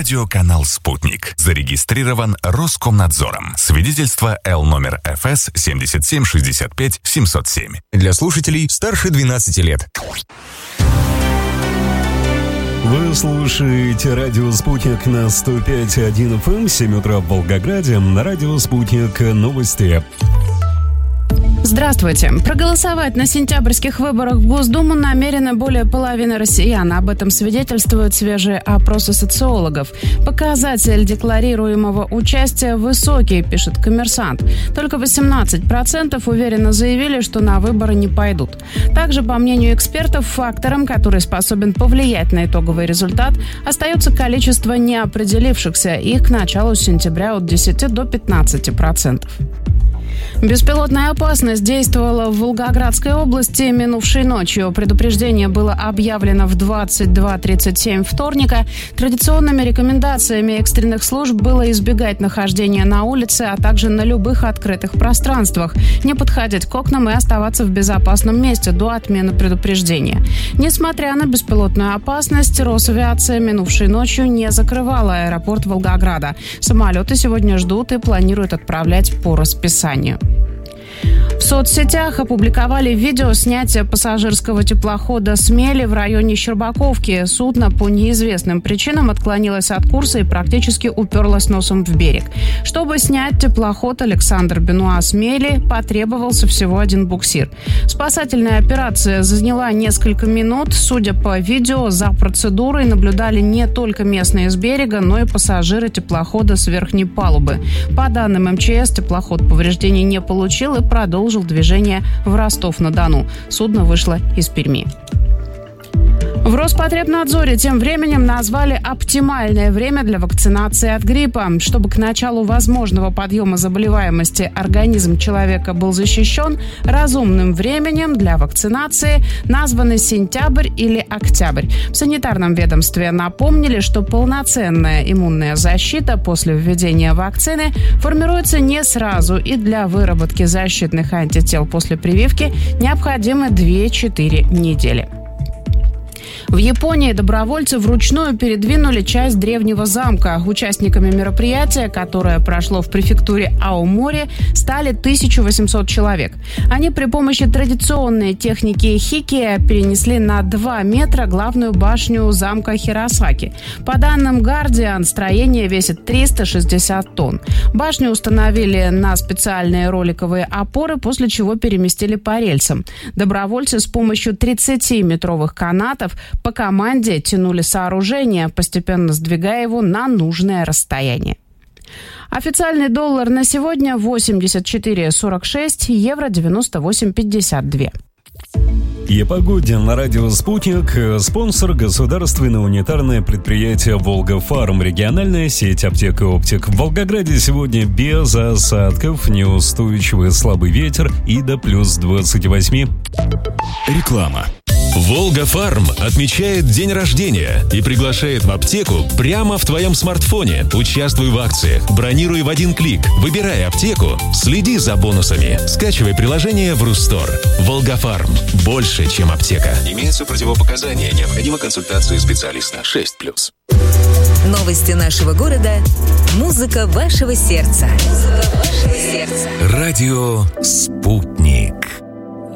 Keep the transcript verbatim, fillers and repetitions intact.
Радиоканал «Спутник». Зарегистрирован Роскомнадзором. Свидетельство Л номер эф эс семьдесят семь шестьдесят пять семьсот семь. Для слушателей старше двенадцати лет. Вы слушаете радио «Спутник» на сто пять и один эф эм, семь утра в Волгограде, на радио «Спутник» новости. Здравствуйте. Проголосовать на сентябрьских выборах в Госдуму намерены более половины россиян. Об этом свидетельствуют свежие опросы социологов. Показатель декларируемого участия высокий, пишет «Коммерсант». Только восемнадцать процентов уверенно заявили, что на выборы не пойдут. Также, по мнению экспертов, фактором, который способен повлиять на итоговый результат, остается количество неопределившихся. Их к началу сентября от десяти до пятнадцати процентов. Беспилотная опасность действовала в Волгоградской области минувшей ночью. Предупреждение было объявлено в двадцать два тридцать семь вторника. Традиционными рекомендациями экстренных служб было избегать нахождения на улице, а также на любых открытых пространствах, не подходить к окнам и оставаться в безопасном месте до отмены предупреждения. Несмотря на беспилотную опасность, Росавиация минувшей ночью не закрывала аэропорт Волгограда. Самолеты сегодня ждут и планируют отправлять по расписанию. В соцсетях опубликовали видео снятия пассажирского теплохода «Смели» в районе Щербаковки. Судно по неизвестным причинам отклонилось от курса и практически уперлось носом в берег. Чтобы снять теплоход Александр Бенуа «Смели», потребовался всего один буксир. Спасательная операция заняла несколько минут. Судя по видео, за процедурой наблюдали не только местные с берега, но и пассажиры теплохода с верхней палубы. По данным эм че эс, теплоход повреждений не получил и продолжил движение в Ростов-на-Дону. Судно вышло из Перми. В Роспотребнадзоре тем временем назвали оптимальное время для вакцинации от гриппа. Чтобы к началу возможного подъема заболеваемости организм человека был защищен, разумным временем для вакцинации названы сентябрь или октябрь. В санитарном ведомстве напомнили, что полноценная иммунная защита после введения вакцины формируется не сразу, и для выработки защитных антител после прививки необходимы две-четыре недели. В Японии добровольцы вручную передвинули часть древнего замка. Участниками мероприятия, которое прошло в префектуре Аомори, стали тысяча восемьсот человек. Они при помощи традиционной техники хикия перенесли на два метра главную башню замка Хиросаки. По данным Guardian, строение весит триста шестьдесят тонн. Башню установили на специальные роликовые опоры, после чего переместили по рельсам. Добровольцы с помощью тридцатиметровых канатов по команде тянули сооружение, постепенно сдвигая его на нужное расстояние. Официальный доллар на сегодня восемьдесят четыре сорок шесть, евро девяносто восемь пятьдесят два. И о погоде на радио «Спутник». Спонсор — государственное унитарное предприятие «Волга-Фарм». Региональная сеть аптек и оптик. В Волгограде сегодня без осадков, неустойчивый слабый ветер и до плюс двадцати восьми. Реклама. «Волга-Фарм» отмечает день рождения и приглашает в аптеку прямо в твоем смартфоне. Участвуй в акциях, бронируй в один клик, выбирай аптеку, следи за бонусами. Скачивай приложение в Рустор. «Волга-Фарм» – больше, чем аптека. Имеются противопоказания, необходима консультация специалиста. шесть плюс. Новости нашего города. Музыка вашего сердца. Музыка вашего сердца. Радио «Спутник».